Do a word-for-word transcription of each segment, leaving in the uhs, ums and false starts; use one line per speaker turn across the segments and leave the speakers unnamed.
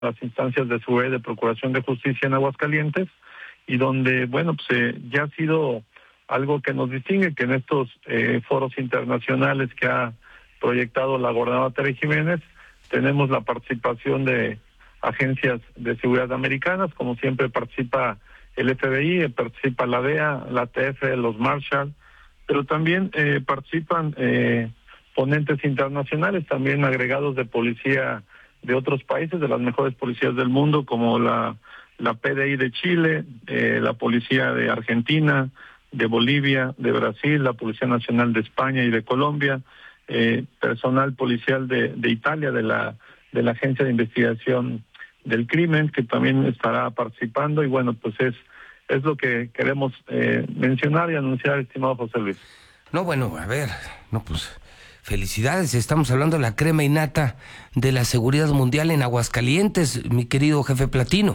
las instancias de seguridad y de procuración de justicia en Aguascalientes, y donde, bueno, pues eh, ya ha sido algo que nos distingue, que en estos eh, foros internacionales que ha proyectado la gobernadora Tere Jiménez, tenemos la participación de agencias de seguridad americanas, como siempre participa el F B I, participa la D E A, la T F, los Marshall, pero también eh, participan eh, ponentes internacionales, también agregados de policía de otros países, de las mejores policías del mundo, como la, la P D I de Chile, eh, la policía de Argentina, de Bolivia, de Brasil, la Policía Nacional de España y de Colombia, eh, personal policial de, de Italia, de la, de la Agencia de Investigación del Crimen, que también estará participando, y bueno, pues es, es lo que queremos eh, mencionar y anunciar, estimado José Luis.
No, bueno, a ver, no, pues felicidades, estamos hablando de la crema innata de la seguridad mundial en Aguascalientes, mi querido jefe Platino.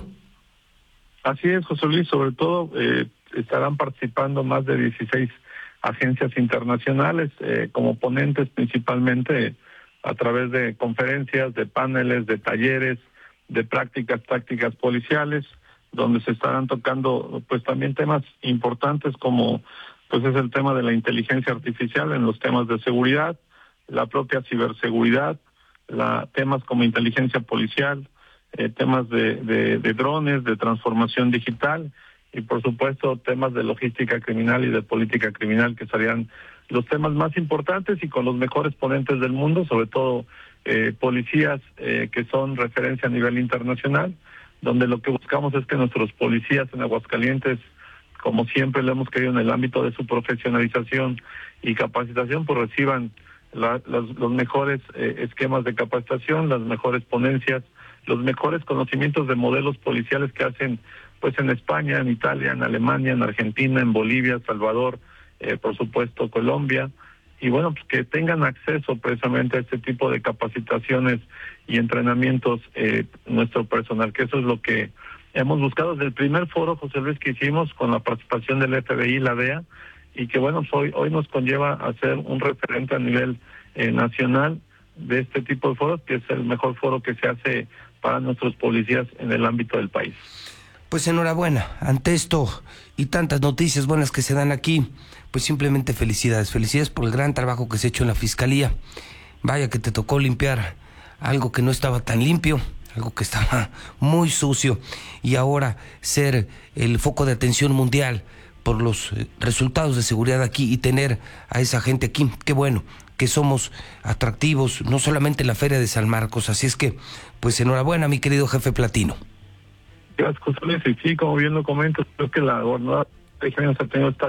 Así es, José Luis, sobre todo eh, estarán participando más de dieciséis agencias internacionales eh, como ponentes, principalmente a través de conferencias, de paneles, de talleres, de prácticas, tácticas policiales, donde se estarán tocando pues también temas importantes como pues es el tema de la inteligencia artificial en los temas de seguridad, la propia ciberseguridad, la, temas como inteligencia policial, eh, temas de, de, de drones, de transformación digital y por supuesto temas de logística criminal y de política criminal, que serían los temas más importantes y con los mejores ponentes del mundo, sobre todo eh, policías eh, que son referencia a nivel internacional, donde lo que buscamos es que nuestros policías en Aguascalientes, como siempre lo hemos querido en el ámbito de su profesionalización y capacitación, pues reciban la, los, los mejores eh, esquemas de capacitación, las mejores ponencias, los mejores conocimientos de modelos policiales que hacen pues en España, en Italia, en Alemania, en Argentina, en Bolivia, Salvador, eh, por supuesto Colombia, y bueno, pues que tengan acceso precisamente a este tipo de capacitaciones y entrenamientos eh, nuestro personal, que eso es lo que hemos buscado desde el primer foro, José Luis, que hicimos con la participación del F B I y la D E A, y que bueno, pues hoy, hoy nos conlleva a ser un referente a nivel eh, nacional de este tipo de foros, que es el mejor foro que se hace para nuestros policías en el ámbito del país.
Pues enhorabuena, ante esto y tantas noticias buenas que se dan aquí, pues simplemente felicidades, felicidades por el gran trabajo que se ha hecho en la Fiscalía. Vaya que te tocó limpiar algo que no estaba tan limpio, algo que estaba muy sucio, y ahora ser el foco de atención mundial por los resultados de seguridad aquí y tener a esa gente aquí. Qué bueno que somos atractivos, no solamente en la Feria de San Marcos, así es que, pues enhorabuena, mi querido jefe Platino.
Gracias, José Luis, y sí, como bien lo comento, creo que la gobernadora de Jiménez ha tenido esta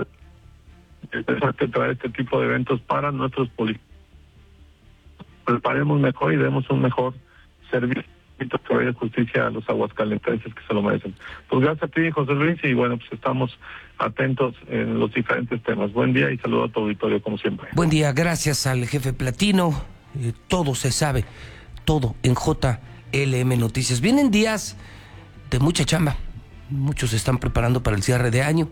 interesante traer este tipo de eventos para nuestros policías. Preparemos mejor y demos un mejor servicio de justicia a los aguascalentenses que se lo merecen. Pues gracias a ti, José Luis, y bueno, pues estamos atentos en los diferentes temas. Buen día y saludo a tu auditorio, como siempre.
Buen día, gracias al jefe Platino. Eh, todo se sabe, todo en J L M Noticias. Vienen días de mucha chamba. Muchos se están preparando para el cierre de año.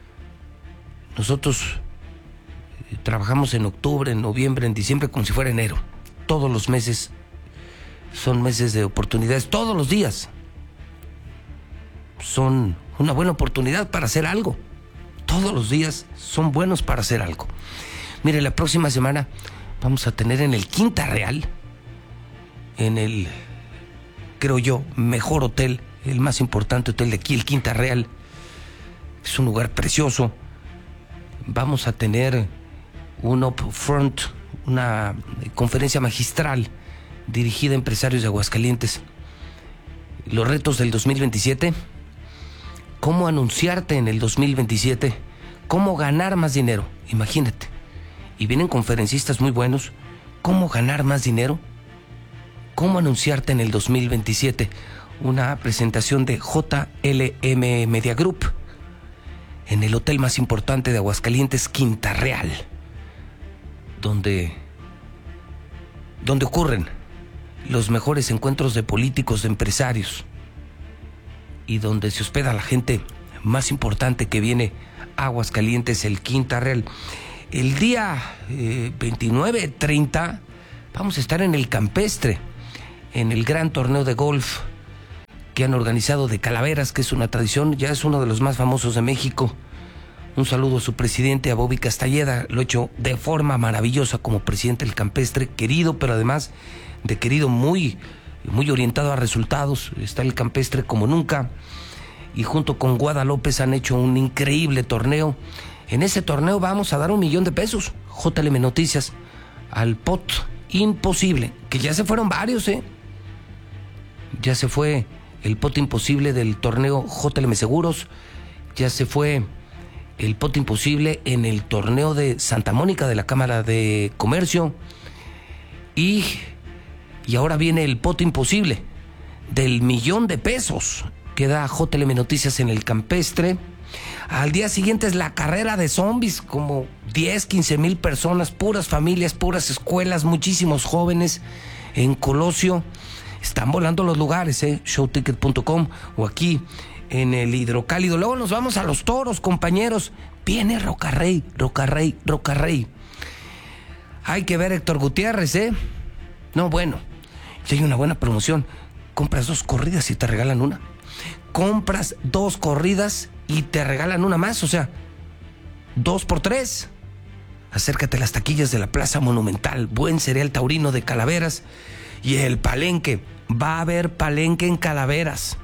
Nosotros eh, trabajamos en octubre, en noviembre, en diciembre, como si fuera enero. Todos los meses son meses de oportunidades, todos los días son una buena oportunidad para hacer algo. Todos los días son buenos para hacer algo. Mire, la próxima semana vamos a tener en el Quinta Real, en el, creo yo, mejor hotel, el más importante hotel de aquí, el Quinta Real. Es un lugar precioso. Vamos a tener un upfront, una conferencia magistral dirigida a empresarios de Aguascalientes. Los retos del dos mil veintisiete, cómo anunciarte en el dos mil veintisiete, cómo ganar más dinero, imagínate. Y vienen conferencistas muy buenos. ¿Cómo ganar más dinero? ¿Cómo anunciarte en el dos mil veintisiete? Una presentación de J L M Media Group en el hotel más importante de Aguascalientes, Quinta Real, donde, donde ocurren los mejores encuentros de políticos, de empresarios, y donde se hospeda la gente más importante que viene a Aguascalientes, el Quinta Real. El día eh, veintinueve, treinta vamos a estar en el Campestre, en el gran torneo de golf que han organizado de calaveras, que es una tradición, ya es uno de los más famosos de México. Un saludo a su presidente, a Bobby Castalleda, lo ha hecho de forma maravillosa como presidente del Campestre, querido, pero además de querido, muy, muy orientado a resultados. Está el Campestre como nunca, y junto con Guada López han hecho un increíble torneo. En ese torneo vamos a dar un millón de pesos, J L M Noticias, al Pot Imposible, que ya se fueron varios, ¿eh? Ya se fue el Pot Imposible del torneo J L M Seguros, ya se fue el Pot Imposible en el torneo de Santa Mónica de la Cámara de Comercio, y, y ahora viene el Pot Imposible del millón de pesos que da J L M Noticias en el Campestre. Al día siguiente es la carrera de zombies, como diez, quince mil personas, puras familias, puras escuelas, muchísimos jóvenes en Colosio. Están volando los lugares, ¿eh? showticket punto com o aquí en el Hidrocálido. Luego nos vamos a los toros, compañeros. Viene Rocarrey, Rocarrey, Rocarrey. Hay que ver Héctor Gutiérrez, ¿eh? No, bueno, ya hay una buena promoción. Compras dos corridas y te regalan una. Compras dos corridas y te regalan una más, o sea, dos por tres. Acércate a las taquillas de la Plaza Monumental, buen cereal taurino de Calaveras y el Palenque. Va a haber Palenque en Calaveras.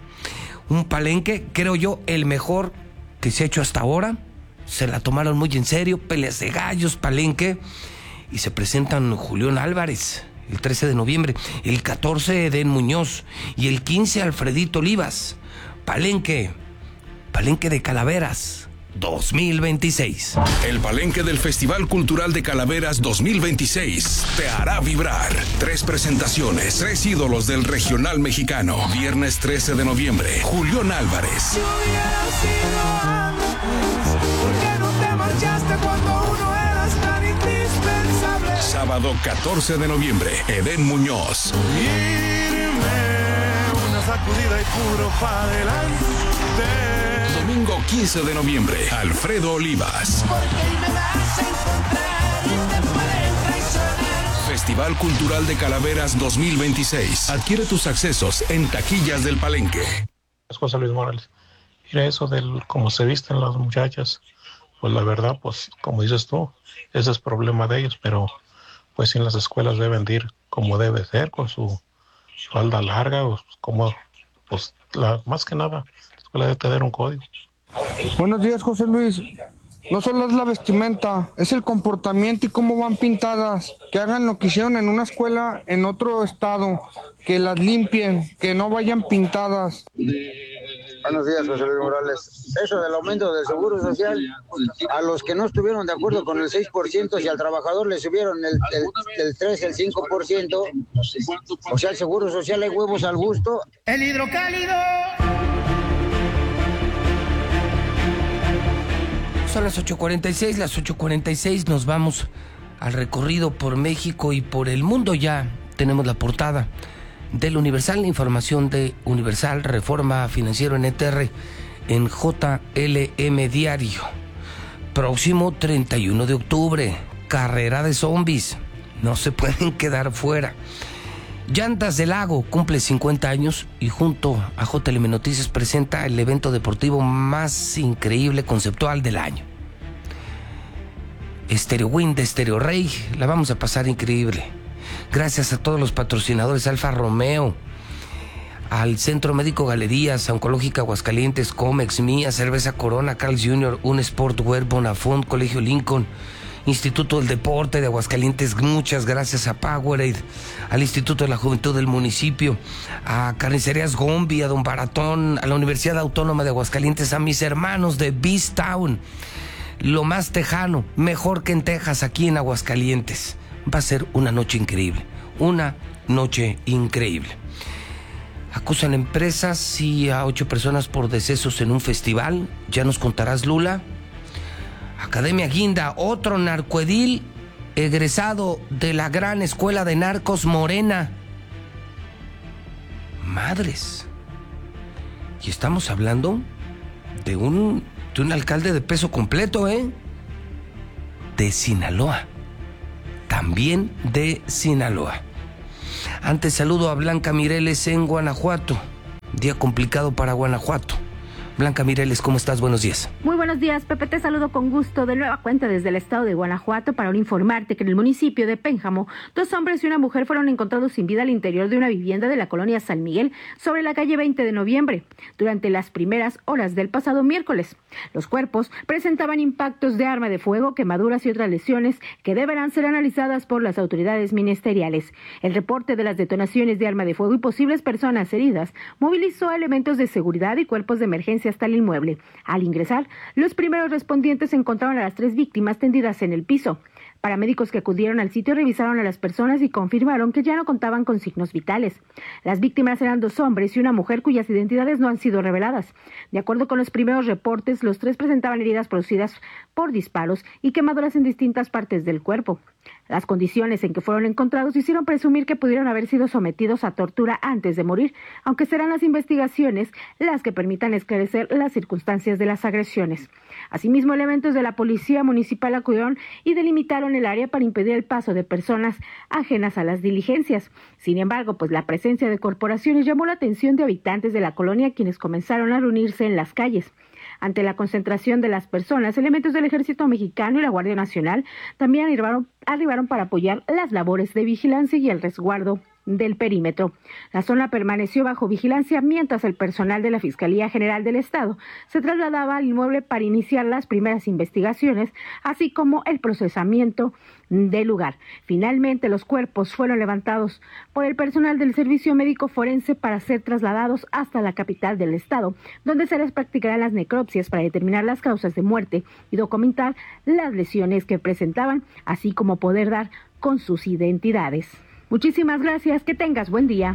Un Palenque, creo yo, el mejor que se ha hecho hasta ahora. Se la tomaron muy en serio, peleas de gallos, Palenque. Y se presentan Julián Álvarez el trece de noviembre, el catorce Edén Muñoz y el quince Alfredito Olivas. Palenque, Palenque de Calaveras dos mil veintiséis.
El Palenque del Festival Cultural de Calaveras dos mil veintiséis te hará vibrar. Tres presentaciones, tres ídolos del regional mexicano. Viernes trece de noviembre, Julián Álvarez.
Si hubiera sido antes, ¿por qué no te marchaste cuando uno eras tan indispensable?
Sábado catorce de noviembre, Edén Muñoz.
Irme, una sacudida y puro pa' adelante.
Domingo quince de noviembre, Alfredo Olivas.
Porque ahí me vas a encontrar y te pueden traicionar.
Festival Cultural de Calaveras dos mil veintiséis. Adquiere tus accesos en taquillas del Palenque.
Es José Luis Morales. Mira, eso del cómo se visten las muchachas, pues la verdad, pues como dices tú, ese es problema de ellos, pero pues en las escuelas deben de ir como debe ser, con su falda larga, o como, pues la, más que nada, la escuela debe tener un código.
Buenos días, José Luis. No solo es la vestimenta, es el comportamiento y cómo van pintadas. Que hagan lo que hicieron en una escuela en otro estado, que las limpien, que no vayan pintadas.
Buenos días, José Luis Morales. Eso del aumento del seguro social, a los que no estuvieron de acuerdo con el seis por ciento, si al trabajador le subieron el, el, el tres, el cinco por ciento, o sea, el seguro social hay huevos al gusto.
El Hidrocálido.
Son las ocho cuarenta y seis, las ocho cuarenta y seis, nos vamos al recorrido por México y por el mundo. Ya tenemos la portada del Universal, la información de Universal, Reforma Financiero N T R en J L M Diario. Próximo treinta y uno de octubre, carrera de zombies, no se pueden quedar fuera. Llantas del Lago cumple cincuenta años y junto a J L M Noticias presenta el evento deportivo más increíble conceptual del año. Stereo Wind de Stereo Rey, la vamos a pasar increíble. Gracias a todos los patrocinadores, Alfa Romeo, al Centro Médico Galerías, Oncológica Aguascalientes, Comex, Mía, Cerveza Corona, Carl's junior, Un Sportwear, Bonafont, Colegio Lincoln, Instituto del Deporte de Aguascalientes, muchas gracias a Powerade, al Instituto de la Juventud del municipio, a Carnicerías Gombi, a Don Baratón, a la Universidad Autónoma de Aguascalientes, a mis hermanos de Beast Town, lo más tejano, mejor que en Texas, aquí en Aguascalientes. Va a ser una noche increíble, una noche increíble. Acusan empresas y a ocho personas por decesos en un festival, ya nos contarás, Lula. Academia Guinda, otro narcoedil egresado de la gran escuela de narcos Morena. Madres. Y estamos hablando de un, de un alcalde de peso completo, ¿eh? De Sinaloa. También de Sinaloa. Antes saludo a Blanca Mireles en Guanajuato. Día complicado para Guanajuato. Blanca Mireles, ¿cómo estás? Buenos días.
Muy buenos días, Pepe, te saludo con gusto de nueva cuenta desde el estado de Guanajuato para informarte que en el municipio de Pénjamo, dos hombres y una mujer fueron encontrados sin vida al interior de una vivienda de la colonia San Miguel sobre la calle veinte de noviembre, durante las primeras horas del pasado miércoles. Los cuerpos presentaban impactos de arma de fuego, quemaduras y otras lesiones que deberán ser analizadas por las autoridades ministeriales. El reporte de las detonaciones de arma de fuego y posibles personas heridas movilizó a elementos de seguridad y cuerpos de emergencia hasta el inmueble. Al ingresar, los primeros respondientes encontraron a las tres víctimas tendidas en el piso. Paramédicos que acudieron al sitio revisaron a las personas y confirmaron que ya no contaban con signos vitales. Las víctimas eran dos hombres y una mujer cuyas identidades no han sido reveladas. De acuerdo con los primeros reportes, los tres presentaban heridas producidas por disparos y quemaduras en distintas partes del cuerpo. Las condiciones en que fueron encontrados hicieron presumir que pudieron haber sido sometidos a tortura antes de morir, aunque serán las investigaciones las que permitan esclarecer las circunstancias de las agresiones. Asimismo, elementos de la policía municipal acudieron y delimitaron el área para impedir el paso de personas ajenas a las diligencias. Sin embargo, pues la presencia de corporaciones llamó la atención de habitantes de la colonia, quienes comenzaron a reunirse en las calles. Ante la concentración de las personas, elementos del Ejército Mexicano y la Guardia Nacional también arribaron, arribaron para apoyar las labores de vigilancia y el resguardo del perímetro. La zona permaneció bajo vigilancia mientras el personal de la Fiscalía General del Estado se trasladaba al inmueble para iniciar las primeras investigaciones, así como el procesamiento del lugar. Finalmente, los cuerpos fueron levantados por el personal del Servicio Médico Forense para ser trasladados hasta la capital del estado, donde se les practicarán las necropsias para determinar las causas de muerte y documentar las lesiones que presentaban, así como poder dar con sus identidades. Muchísimas gracias, que tengas buen día.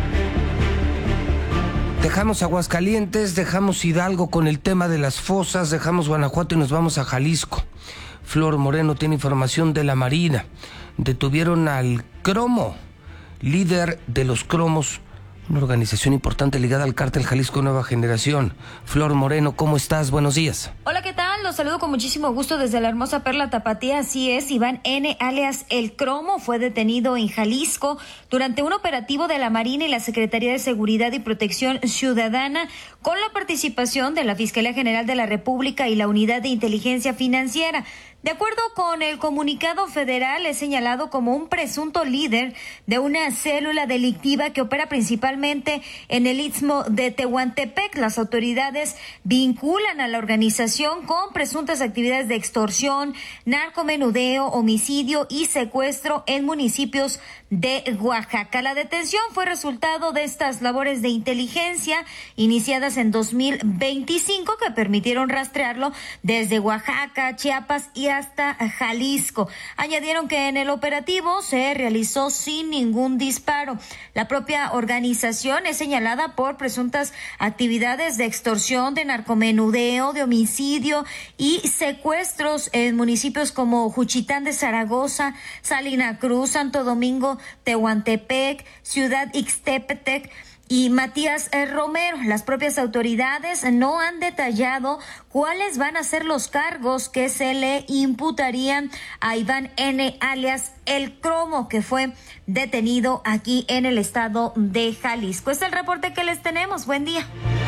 Dejamos Aguascalientes, dejamos Hidalgo con el tema de las fosas, dejamos Guanajuato y nos vamos a Jalisco. Flor Moreno tiene información de la Marina. Detuvieron al Cromo, líder de los Cromos, una organización importante ligada al cártel Jalisco Nueva Generación. Flor Moreno, ¿cómo estás? Buenos días.
Hola, ¿qué tal? Los saludo con muchísimo gusto desde la hermosa Perla Tapatía. Así es, Iván N., alias El Cromo, fue detenido en Jalisco durante un operativo de la Marina y la Secretaría de Seguridad y Protección Ciudadana con la participación de la Fiscalía General de la República y la Unidad de Inteligencia Financiera. De acuerdo con el comunicado federal, es señalado como un presunto líder de una célula delictiva que opera principalmente en el istmo de Tehuantepec. Las autoridades vinculan a la organización con presuntas actividades de extorsión, narcomenudeo, homicidio y secuestro en municipios de Oaxaca. La detención fue resultado de estas labores de inteligencia iniciadas en dos mil veinticinco que permitieron rastrearlo desde Oaxaca, Chiapas y hasta Jalisco. Añadieron que en el operativo se realizó sin ningún disparo. La propia organización es señalada por presuntas actividades de extorsión, de narcomenudeo, de homicidio y secuestros en municipios como Juchitán de Zaragoza, Salina Cruz, Santo Domingo, Tehuantepec, Ciudad Ixtepetec y Matías Romero. Las propias autoridades no han detallado cuáles van a ser los cargos que se le imputarían a Iván N., alias El Cromo, que fue detenido aquí en el estado de Jalisco. Este es el reporte que les tenemos. Buen día.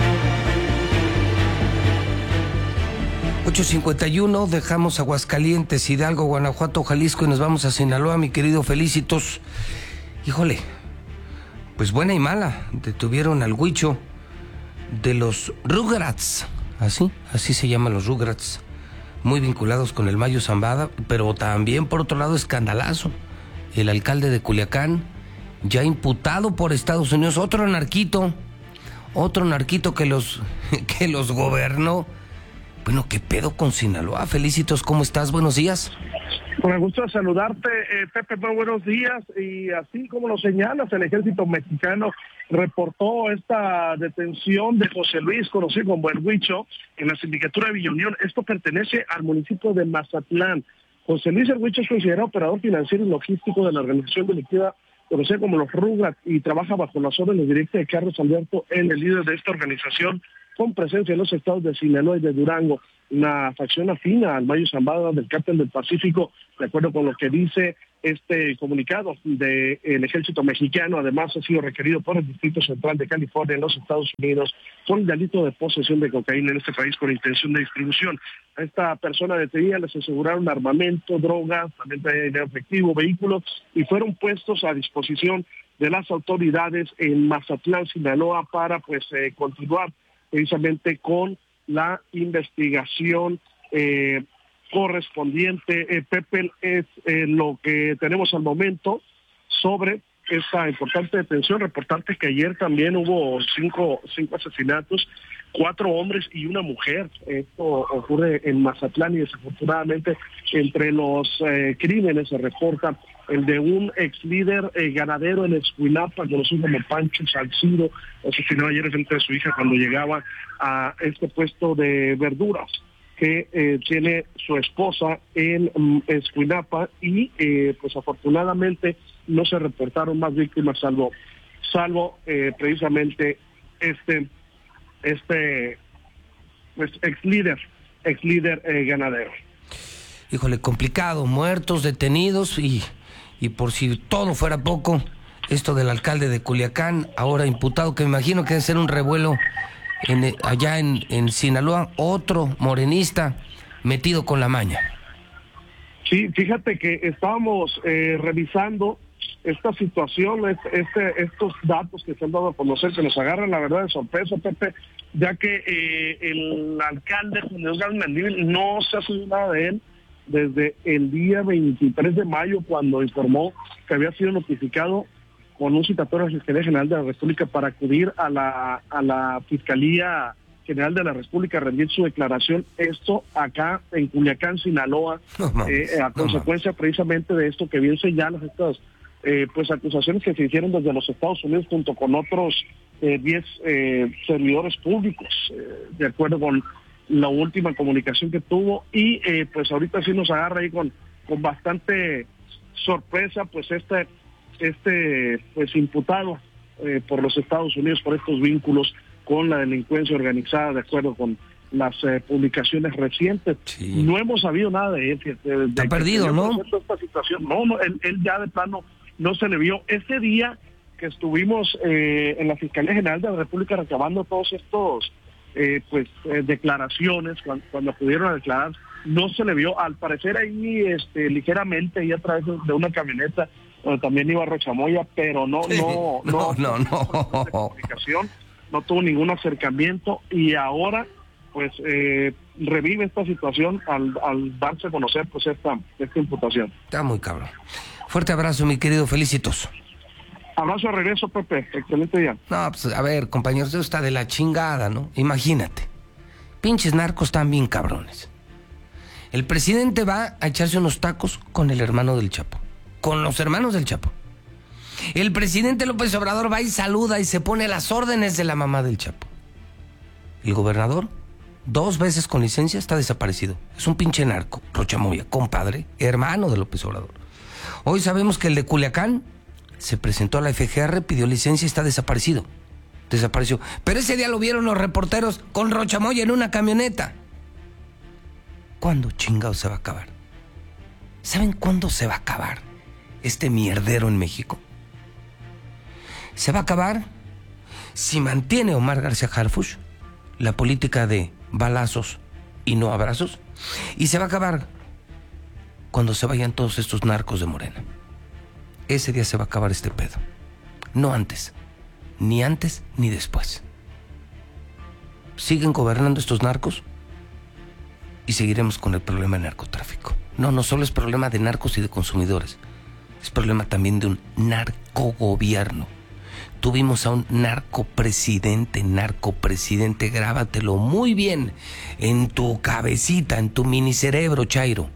ocho cincuenta y uno, dejamos Aguascalientes, Hidalgo, Guanajuato, Jalisco y nos vamos a Sinaloa, mi querido Felicitos. Híjole, pues buena y mala, detuvieron al Huicho de los Rugrats, así, así se llaman los Rugrats, muy vinculados con el Mayo Zambada, pero también por otro lado escandalazo, el alcalde de Culiacán, ya imputado por Estados Unidos, otro narquito, otro narquito que los, que los gobernó. Bueno, ¿qué pedo con Sinaloa? Felicitos, ¿cómo estás? Buenos días.
Con el gusto de saludarte, eh, Pepe, muy buenos días. Y así como lo señalas, el ejército mexicano reportó esta detención de José Luis, conocido como El Huicho, en la sindicatura de Villa Unión. Esto pertenece al municipio de Mazatlán. José Luis El Huicho es considerado operador financiero y logístico de la organización delictiva conocida como los Rugrats y trabaja bajo las órdenes directas de Carlos Alberto, el líder de esta organización, con presencia en los estados de Sinaloa y de Durango, una facción afina al Mayo Zambada del Cártel del Pacífico, de acuerdo con lo que dice este comunicado del ejército mexicano. Además, ha sido requerido por el Distrito Central de California en los Estados Unidos por el delito de posesión de cocaína en este país con intención de distribución. A esta persona detenida les aseguraron armamento, drogas, también dinero efectivo, vehículos, y fueron puestos a disposición de las autoridades en Mazatlán, Sinaloa, para pues eh, continuar precisamente con la investigación eh, correspondiente. Eh, Pepe, es eh, lo que tenemos al momento sobre esta importante detención. Reportarte que ayer también hubo cinco, cinco asesinatos, cuatro hombres y una mujer. Esto ocurre en Mazatlán y desafortunadamente entre los eh, crímenes se reporta el de un ex líder eh, ganadero en Escuinapa, conocido como Pancho Salcido, asesinado ayer frente a su hija cuando llegaba a este puesto de verduras que eh, tiene su esposa en um, Escuinapa, y eh, pues afortunadamente no se reportaron más víctimas salvo salvo eh, precisamente este este pues ex líder ex líder eh, ganadero.
Híjole, complicado, muertos, detenidos, y y por si todo fuera poco, esto del alcalde de Culiacán, ahora imputado, que me imagino que debe ser un revuelo en, allá en, en Sinaloa, otro morenista metido con la maña.
Sí, fíjate que estábamos eh, revisando esta situación, este, estos datos que se han dado a conocer, que nos agarran la verdad de sorpresa, Pepe, ya que eh, el alcalde Juan Edgar Mendívil no se ha subido nada de él desde el día veintitrés de mayo, cuando informó que había sido notificado con un citatorio a la Fiscalía General de la República para acudir a la a la Fiscalía General de la República a rendir su declaración, esto acá en Culiacán, Sinaloa, no, no, eh, a no, consecuencia no. precisamente de esto que bien señalas, estas eh, pues acusaciones que se hicieron desde los Estados Unidos junto con otros diez eh, eh, servidores públicos, eh, de acuerdo con la última comunicación que tuvo, y eh, pues ahorita sí nos agarra ahí con, con bastante sorpresa, pues este, este pues imputado eh, por los Estados Unidos por estos vínculos con la delincuencia organizada, de acuerdo con las eh, publicaciones recientes. Sí. No hemos sabido nada de él. De,
Está de perdido, ¿no?
Esta situación. No, no él, él ya de plano no se le vio. Ese día que estuvimos eh, en la Fiscalía General de la República recabando todos estos Eh, pues eh, declaraciones, cuando, cuando pudieron declarar, no se le vio, al parecer ahí este ligeramente ahí a través de una camioneta donde también iba Rochamoya, pero no no no
no no, no.
comunicación, no tuvo ningún acercamiento, y ahora pues eh, revive esta situación al, al darse a conocer pues esta, esta imputación.
Está muy cabrón. Fuerte abrazo, mi querido Felicitos.
Abrazo de regreso, Pepe. Excelente día.
No, pues a ver, compañeros, eso está de la chingada, ¿no? Imagínate. Pinches narcos están bien cabrones. El presidente va a echarse unos tacos con el hermano del Chapo. Con los hermanos del Chapo. El presidente López Obrador va y saluda y se pone a las órdenes de la mamá del Chapo. El gobernador, dos veces con licencia, está desaparecido. Es un pinche narco. Rochamoya, compadre, hermano de López Obrador. Hoy sabemos que el de Culiacán se presentó a la F G R, pidió licencia y está desaparecido. Desapareció. Pero ese día lo vieron los reporteros con Rochamoya en una camioneta. ¿Cuándo chingados se va a acabar? ¿Saben cuándo se va a acabar este mierdero en México? Se va a acabar si mantiene Omar García Harfuch la política de balazos y no abrazos. Y se va a acabar cuando se vayan todos estos narcos de Morena. Ese día se va a acabar este pedo. No antes. Ni antes ni después. Siguen gobernando estos narcos y seguiremos con el problema del narcotráfico. No, no solo es problema de narcos y de consumidores. Es problema también de un narcogobierno. Tuvimos a un narcopresidente, narcopresidente, grábatelo muy bien en tu cabecita, en tu minicerebro, Chairo.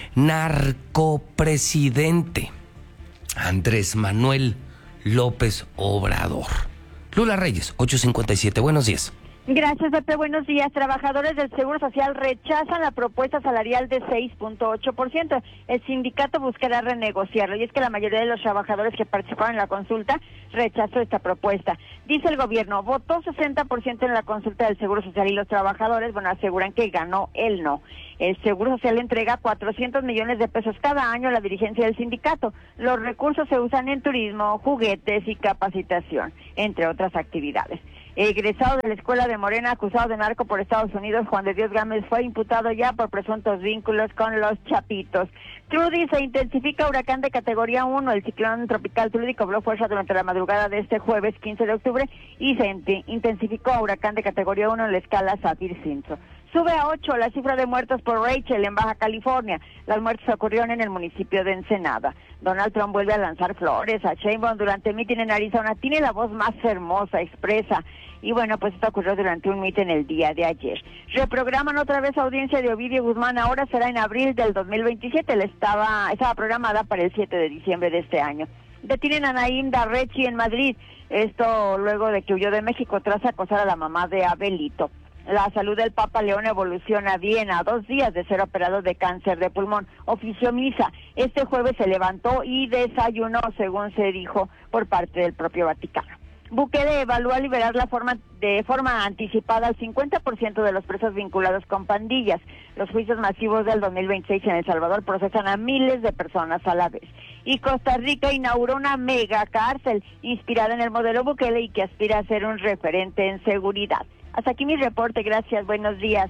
Narcopresidente. Andrés Manuel López Obrador. Lula Reyes, ocho cincuenta y siete. Buenos días.
Gracias, Pepe. Buenos días. Trabajadores del Seguro Social rechazan la propuesta salarial de seis punto ocho por ciento. El sindicato buscará renegociarlo, y es que la mayoría de los trabajadores que participaron en la consulta rechazó esta propuesta. Dice el gobierno, votó sesenta por ciento en la consulta del Seguro Social, y los trabajadores, bueno, aseguran que ganó el no. El Seguro Social entrega cuatrocientos millones de pesos cada año a la dirigencia del sindicato. Los recursos se usan en turismo, juguetes y capacitación, entre otras actividades. Egresado de la escuela de Morena, acusado de narco por Estados Unidos, Juan de Dios Gámez fue imputado ya por presuntos vínculos con los Chapitos. Trudy, se intensifica huracán de categoría uno. El ciclón tropical Trudy cobró fuerza durante la madrugada de este jueves quince de octubre y se intensificó a huracán de categoría uno en la escala Saffir-Simpson. Sube a ocho la cifra de muertos por Rachel en Baja California. Las muertes ocurrieron en el municipio de Ensenada. Donald Trump vuelve a lanzar flores a Sheinbaum durante mitin en Arizona. Tiene la voz más hermosa, expresa. Y bueno, pues esto ocurrió durante un mitin el día de ayer. Reprograman otra vez audiencia de Ovidio Guzmán. Ahora será en abril del dos mil veintisiete. Él estaba, estaba programada para el siete de diciembre de este año. Detienen a Naim Darrechi en Madrid. Esto luego de que huyó de México tras acosar a la mamá de Abelito. La salud del Papa León evoluciona bien a dos días de ser operado de cáncer de pulmón. Ofició misa. Este jueves se levantó y desayunó, según se dijo por parte del propio Vaticano. Bukele evalúa liberar la forma de forma anticipada al cincuenta por ciento de los presos vinculados con pandillas. Los juicios masivos del dos mil veintiséis en El Salvador procesan a miles de personas a la vez. Y Costa Rica inauguró una mega cárcel inspirada en el modelo Bukele y que aspira a ser un referente en seguridad. Hasta aquí mi reporte, gracias, buenos días.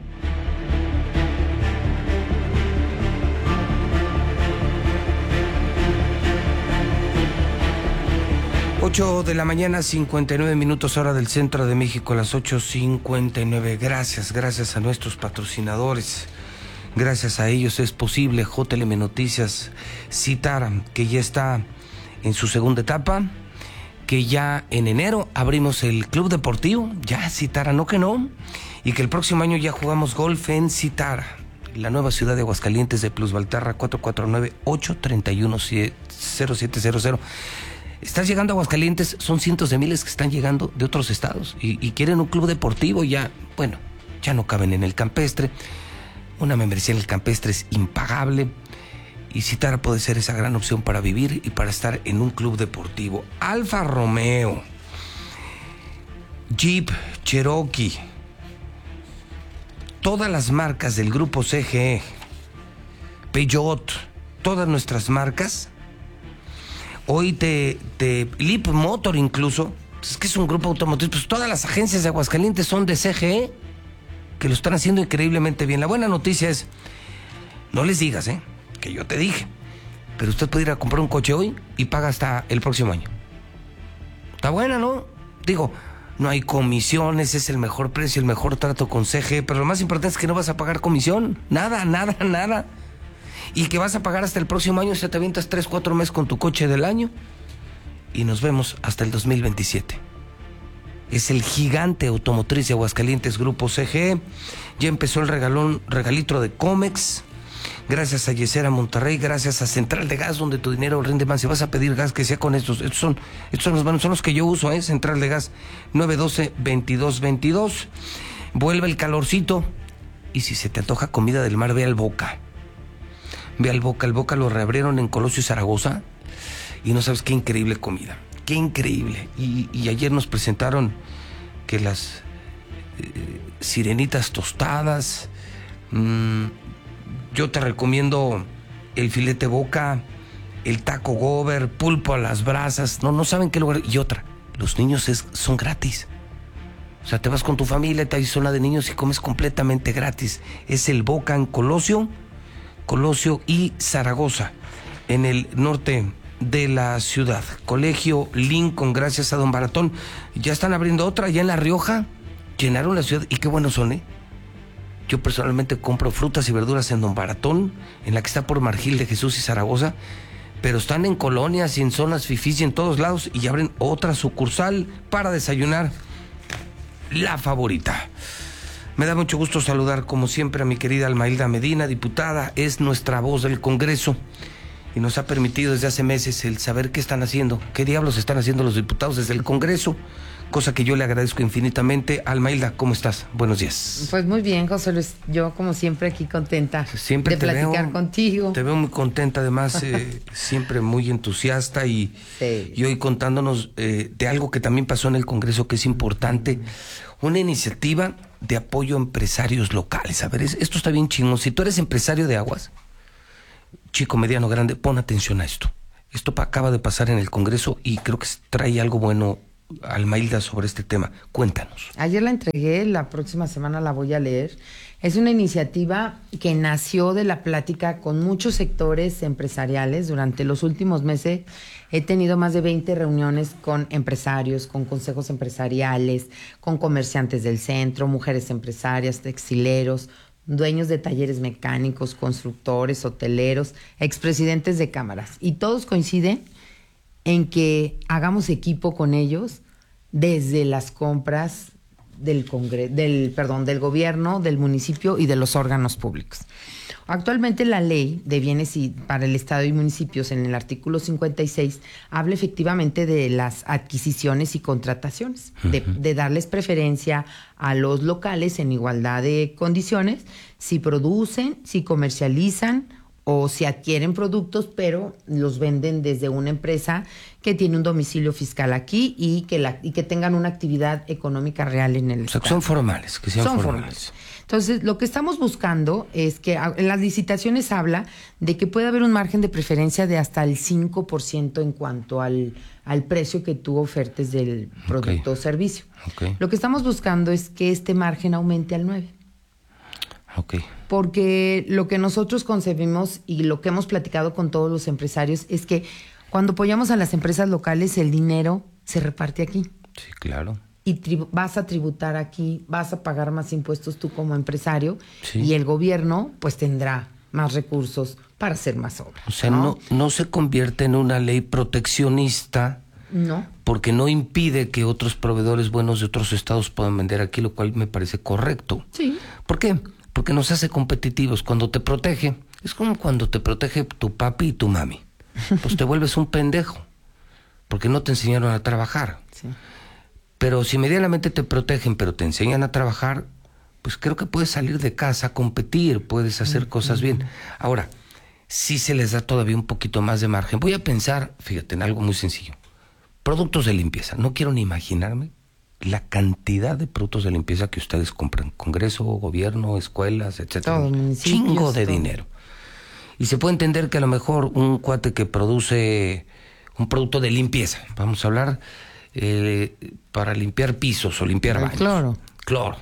ocho de la mañana, cincuenta y nueve minutos hora del centro de México, las ocho cincuenta y nueve. Gracias, gracias a nuestros patrocinadores. Gracias a ellos es posible J L M Noticias Citara, que ya está en su segunda etapa, que ya en enero abrimos el Club Deportivo, ya Citara, no que no, y que el próximo año ya jugamos golf en Citara, la nueva ciudad de Aguascalientes de Plus Valterra, cuatro cuatro nueve, ocho tres uno, cero siete cero cero. Estás llegando a Aguascalientes, son cientos de miles que están llegando de otros estados y, y quieren un club deportivo, ya, bueno, ya no caben en el campestre. Una membresía en el campestre es impagable y Citara puede ser esa gran opción para vivir y para estar en un club deportivo. Alfa Romeo, Jeep, Cherokee, todas las marcas del grupo C G E, Peugeot, todas nuestras marcas. Hoy te, te Leap Motor incluso, pues es que es un grupo automotriz, pues todas las agencias de Aguascalientes son de C G E, que lo están haciendo increíblemente bien. La buena noticia es, no les digas, ¿eh? que yo te dije, pero usted puede ir a comprar un coche hoy y paga hasta el próximo año. Está buena, ¿no? Digo, no hay comisiones, es el mejor precio, el mejor trato con C G E, pero lo más importante es que no vas a pagar comisión, nada, nada, nada. Y que vas a pagar hasta el próximo año, se te avientas tres, cuatro meses con tu coche del año y nos vemos hasta el dos mil veintisiete. Es el gigante automotriz de Aguascalientes, Grupo C G E. Ya empezó el regalón, regalitro de Comex. Gracias a Yesera Monterrey, gracias a Central de Gas, donde tu dinero rinde más. Si vas a pedir gas, que sea con estos. Estos son, estos son los buenos, son los que yo uso, ¿eh? Central de Gas, nueve uno dos, veintidós veintidós. Vuelve el calorcito. Y si se te antoja comida del mar, ve al Boca. Ve al Boca. El Boca lo reabrieron en Colosio y Zaragoza. Y no sabes qué increíble comida. Qué increíble. Y, y ayer nos presentaron que las eh, sirenitas tostadas. Mmm, yo te recomiendo el filete Boca, el taco Gober, pulpo a las brasas. No, no saben qué lugar. Y otra, los niños es, son gratis. O sea, te vas con tu familia, te hay zona de niños y comes completamente gratis. Es el Boca en Colosio, Colosio y Zaragoza, en el norte de la ciudad. Colegio Lincoln, gracias a Don Baratón. Ya están abriendo otra, ya en La Rioja. Llenaron la ciudad y qué buenos son, ¿eh? Yo personalmente compro frutas y verduras en Don Baratón, en la que está por Margil de Jesús y Zaragoza, pero están en colonias y en zonas fifís y en todos lados, y abren otra sucursal para desayunar, la favorita. Me da mucho gusto saludar, como siempre, a mi querida Almailda Medina, diputada, es nuestra voz del Congreso, y nos ha permitido desde hace meses el saber qué están haciendo, qué diablos están haciendo los diputados desde el Congreso, cosa que yo le agradezco infinitamente. Alma Hilda, ¿cómo estás? Buenos días.
Pues muy bien, José Luis, yo como siempre aquí contenta
siempre
de
te
platicar
veo,
contigo.
Te veo muy contenta, además, eh, siempre muy entusiasta y,
sí.
y hoy contándonos eh, de algo que también pasó en el Congreso que es importante, una iniciativa de apoyo a empresarios locales. A ver, es, esto está bien chingón. Si tú eres empresario de aguas, chico, mediano, grande, pon atención a esto. Esto pa- acaba de pasar en el Congreso y creo que trae algo bueno, Alma Hilda, sobre este tema. Cuéntanos.
Ayer la entregué, la próxima semana la voy a leer. Es una iniciativa que nació de la plática con muchos sectores empresariales. Durante los últimos meses he tenido más de veinte reuniones con empresarios, con consejos empresariales, con comerciantes del centro, mujeres empresarias, textileros, dueños de talleres mecánicos, constructores, hoteleros, expresidentes de cámaras. Y todos coinciden en que hagamos equipo con ellos desde las compras del congre- del perdón, del gobierno, del municipio y de los órganos públicos. Actualmente la ley de bienes y para el Estado y municipios en el artículo cincuenta y seis habla efectivamente de las adquisiciones y contrataciones, uh-huh. de, de darles preferencia a los locales en igualdad de condiciones, si producen, si comercializan o si adquieren productos, pero los venden desde una empresa que tiene un domicilio fiscal aquí y que la y que tengan una actividad económica real en el
o sea,
Estado.
Que son formales, que sean
son
formales.
formales. Entonces, lo que estamos buscando es que en las licitaciones habla de que puede haber un margen de preferencia de hasta el cinco por ciento en cuanto al, al precio que tú ofertes del producto okay. o servicio.
Okay.
Lo que estamos buscando es que este margen aumente al nueve por ciento.
Okay.
Porque lo que nosotros concebimos y lo que hemos platicado con todos los empresarios es que cuando apoyamos a las empresas locales, el dinero se reparte aquí.
Sí, claro.
Y tribu- vas a tributar aquí, vas a pagar más impuestos tú como empresario,
sí.
y el gobierno pues tendrá más recursos para hacer más obras.
O sea,
¿no?
no, no se convierte en una ley proteccionista.
No.
Porque no impide que otros proveedores buenos de otros estados puedan vender aquí, lo cual me parece correcto.
Sí.
¿Por qué? Porque nos hace competitivos. Cuando te protege, es como cuando te protege tu papi y tu mami. Pues te vuelves un pendejo, porque no te enseñaron a trabajar.
Sí.
Pero si medianamente te protegen, pero te enseñan a trabajar, pues creo que puedes salir de casa a competir, puedes hacer cosas bien. Ahora, si se les da todavía un poquito más de margen, voy a pensar, fíjate, en algo muy sencillo. Productos de limpieza. No quiero ni imaginarme la cantidad de productos de limpieza que ustedes compran. Congreso, gobierno, escuelas, etcétera.
Todo,
chingo de
todo.
dinero. Y se puede entender que a lo mejor un cuate que produce un producto de limpieza, vamos a hablar, eh, para limpiar pisos o limpiar
El
baños.
cloro.
Cloro.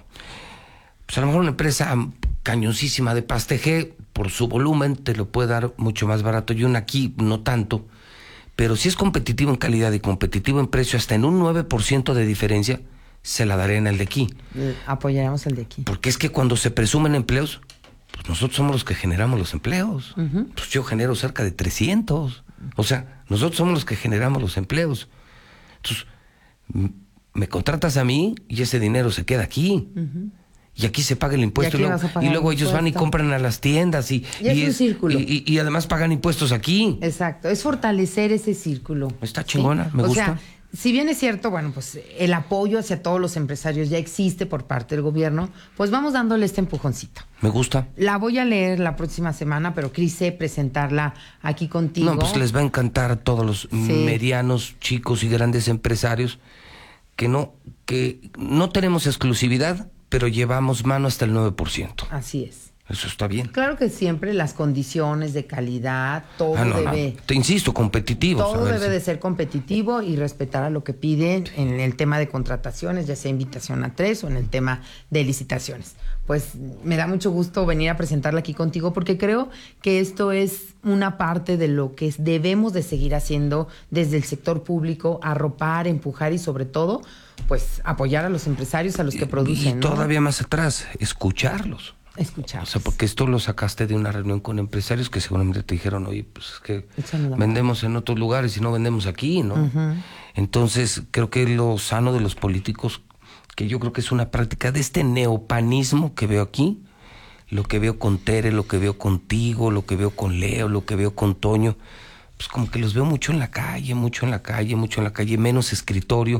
Pues a lo mejor una empresa cañoncísima de Pastejé, por su volumen, te lo puede dar mucho más barato. Y una aquí no tanto. Pero si es competitivo en calidad y competitivo en precio, hasta en un nueve por ciento de diferencia, se la daré en el de aquí.
Eh, apoyaremos el de aquí.
Porque es que cuando se presumen empleos, pues nosotros somos los que generamos los empleos. Uh-huh. Pues yo genero cerca de trescientos. O sea, nosotros somos los que generamos los empleos. Entonces, m- me contratas a mí y ese dinero se queda aquí. Uh-huh. Y aquí se paga el impuesto y, y luego, y luego ellos van y compran a las tiendas y,
y, es y, es, un círculo.
Y, y, y además pagan impuestos aquí.
Exacto, es fortalecer ese círculo.
Está chingona, ¿sí? Me
o
gusta.
Sea, si bien es cierto, bueno, pues el apoyo hacia todos los empresarios ya existe por parte del gobierno, pues vamos dándole este empujoncito.
Me gusta.
La voy a leer la próxima semana, pero quise presentarla aquí contigo.
No, pues les va a encantar a todos los sí. medianos, chicos y grandes empresarios que no, que no tenemos exclusividad, pero llevamos mano hasta el nueve por ciento.
Así es.
Eso está bien.
Claro que siempre las condiciones de calidad, todo
ah, no,
debe...
No. Te insisto, competitivo.
Todo debe si... de ser competitivo y respetar a lo que piden sí. en el tema de contrataciones, ya sea invitación a tres o en el tema de licitaciones. Pues me da mucho gusto venir a presentarla aquí contigo porque creo que esto es una parte de lo que debemos de seguir haciendo desde el sector público, arropar, empujar y sobre todo, pues apoyar a los empresarios, a los que producen.
Y
¿no?
todavía más atrás, escucharlos.
Escuchar.
O sea, porque esto lo sacaste de una reunión con empresarios que seguramente te dijeron, oye, pues es que vendemos en otros lugares y no vendemos aquí, ¿no? Uh-huh. Entonces, creo que lo sano de los políticos, que yo creo que es una práctica de este neopanismo que veo aquí, lo que veo con Tere, lo que veo contigo, lo que veo con Leo, lo que veo con Toño, pues como que los veo mucho en la calle, mucho en la calle, mucho en la calle, menos escritorio.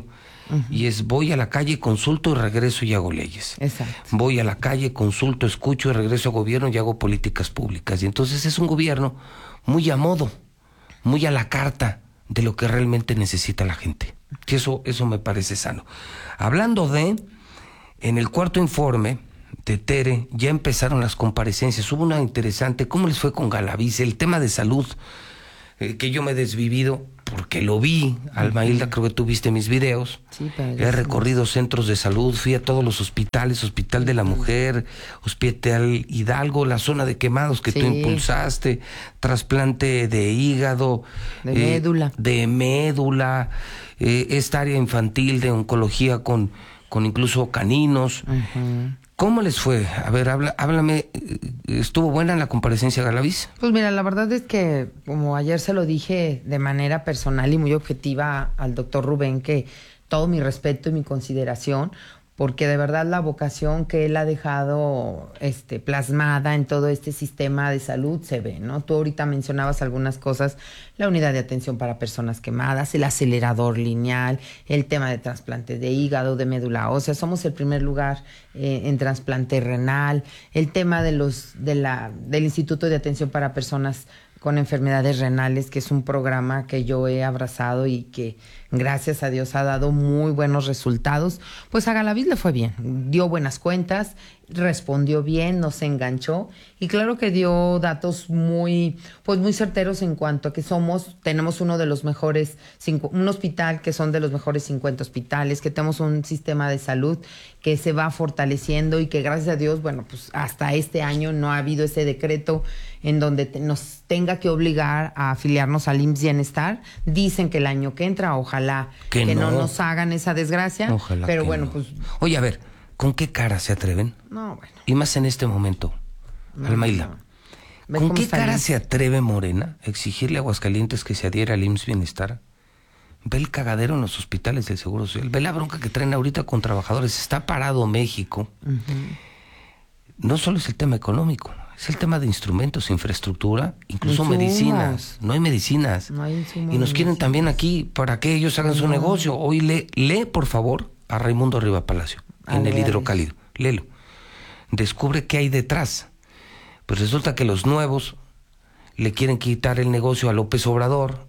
Uh-huh. Y es voy a la calle, consulto y regreso y hago leyes.
Exacto.
Voy a la calle, consulto, escucho y regreso a gobierno y hago políticas públicas. Y entonces es un gobierno muy a modo, muy a la carta de lo que realmente necesita la gente. Y eso, eso me parece sano. Hablando de, en el cuarto informe de Tere, ya empezaron las comparecencias. Hubo una interesante, ¿cómo les fue con Galaviz? El tema de salud, eh, que yo me he desvivido porque lo vi. Alma Hilda, creo que tú viste mis videos.
Sí,
he recorrido centros de salud, fui a todos los hospitales, Hospital de la Mujer, Hospital Hidalgo, la zona de quemados que sí. tú impulsaste, trasplante de hígado,
de eh, médula,
de médula, eh, esta área infantil de oncología con, con incluso caninos. Uh-huh. ¿Cómo les fue? A ver, habla, háblame. ¿Estuvo buena la comparecencia Galaviz?
Pues mira, la verdad es que, como ayer se lo dije de manera personal y muy objetiva al doctor Rubén, que todo mi respeto y mi consideración, porque de verdad la vocación que él ha dejado este, plasmada en todo este sistema de salud se ve, ¿no? Tú ahorita mencionabas algunas cosas, la unidad de atención para personas quemadas, el acelerador lineal, el tema de trasplante de hígado, de médula ósea, somos el primer lugar eh, en trasplante renal, el tema de los de la del Instituto de Atención para Personas con Enfermedades Renales, que es un programa que yo he abrazado y que gracias a Dios ha dado muy buenos resultados. Pues a Galaviz le fue bien, dio buenas cuentas, respondió bien, no se enganchó y claro que dio datos muy, pues muy certeros en cuanto a que somos, tenemos uno de los mejores, cinco, un hospital que son de los mejores cincuenta hospitales, que tenemos un sistema de salud que se va fortaleciendo y que gracias a Dios, bueno, pues hasta este año no ha habido ese decreto en donde te, nos tenga que obligar a afiliarnos al I M S S Bienestar. Dicen que el año que entra, ojalá que, que no. no nos hagan esa desgracia.
Ojalá
pero bueno,
no.
pues...
Oye, a ver, ¿con qué cara se atreven?
No, bueno.
Y más en este momento, no, Alma Hilda. No. ¿Con qué cara se atreve Morena a exigirle a Aguascalientes que se adhiera al I M S S Bienestar? Ve el cagadero en los hospitales del Seguro Social. Ve la bronca que traen ahorita con trabajadores. Está parado México. Uh-huh. No solo es el tema económico, es el tema de instrumentos, infraestructura, incluso insumos. medicinas. No hay medicinas.
No hay insumos,
y nos quieren
medicinas.
también aquí para que ellos hagan no. su negocio. Hoy lee, lee, por favor, a Raimundo Riva Palacio, a en ver, el Hidrocálido. Léelo. Descubre qué hay detrás. Pues resulta que los nuevos le quieren quitar el negocio a López Obrador,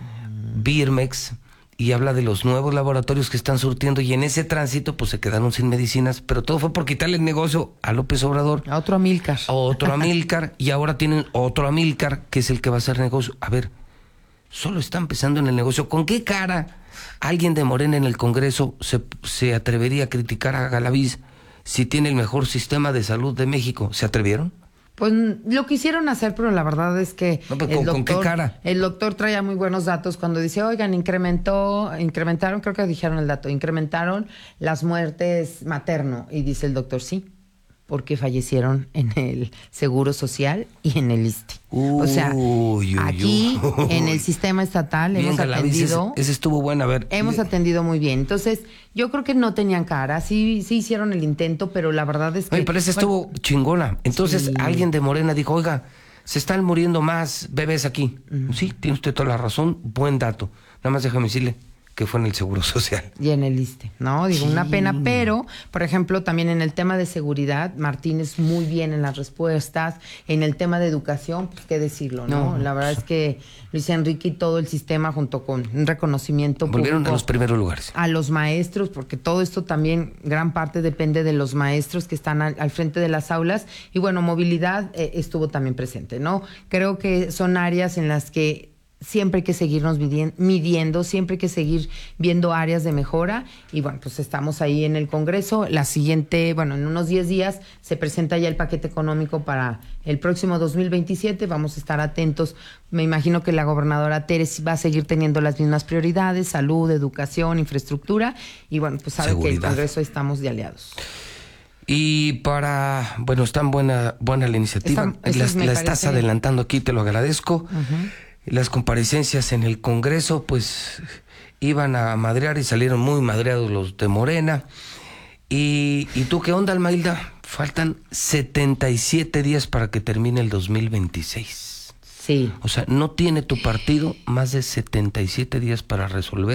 mm. Birmex, y habla de los nuevos laboratorios que están surtiendo, y en ese tránsito pues se quedaron sin medicinas, pero todo fue por quitarle el negocio a López Obrador.
A otro Amílcar.
A otro Amílcar, y ahora tienen otro Amílcar, que es el que va a hacer negocio. A ver, solo está empezando en el negocio. ¿Con qué cara alguien de Morena en el Congreso se, se atrevería a criticar a Galaviz si tiene el mejor sistema de salud de México? ¿Se atrevieron?
Pues lo quisieron hacer, pero la verdad es que
no, pues,
el
¿con,
doctor,
¿con qué cara?
El doctor traía muy buenos datos cuando dice, oigan, incrementó, incrementaron, creo que dijeron el dato, incrementaron las muertes materno. Y dice el doctor, sí, porque fallecieron en el Seguro Social y en el I S S S T E.
Uy,
o sea,
uy,
aquí
uy.
en el sistema estatal
bien,
hemos
Galaviz,
atendido...
Ese, ese estuvo bueno, a ver.
Hemos atendido muy bien. Entonces, yo creo que no tenían cara. Sí, sí hicieron el intento, pero la verdad es que...
Oye, pero ese estuvo bueno, chingona. Entonces, sí. alguien de Morena dijo, oiga, se están muriendo más bebés aquí. Uh-huh. Sí, tiene usted toda la razón. Buen dato. Nada más déjame decirle que fue en el Seguro Social.
Y en el I S S S T E, ¿no? Digo, sí. una pena, pero, por ejemplo, también en el tema de seguridad, Martínez muy bien en las respuestas, en el tema de educación, pues qué decirlo, ¿no? no La verdad es que Luis Enrique y todo el sistema, junto con un reconocimiento
volvieron
público,
a los primeros lugares.
A los maestros, porque todo esto también, gran parte depende de los maestros que están al, al frente de las aulas, y bueno, movilidad eh, estuvo también presente, ¿no? Creo que son áreas en las que siempre hay que seguirnos midiendo, siempre hay que seguir viendo áreas de mejora, y bueno, pues estamos ahí en el Congreso. La siguiente, bueno, en unos diez días se presenta ya el paquete económico para el próximo dos mil veintisiete, vamos a estar atentos. Me imagino que la gobernadora Tere va a seguir teniendo las mismas prioridades, salud, educación, infraestructura, y bueno, pues sabe Seguridad. que el Congreso estamos de aliados.
Y para, bueno, está buena, buena la iniciativa, Esta, la, la estás adelantando aquí, te lo agradezco. Uh-huh. Las comparecencias en el Congreso, pues, iban a madrear y salieron muy madreados los de Morena. ¿Y, y tú qué onda, Alma Hilda? Faltan setenta y siete días para que termine el dos mil veintiséis.
Sí.
O sea, no tiene tu partido más de setenta y siete días para resolver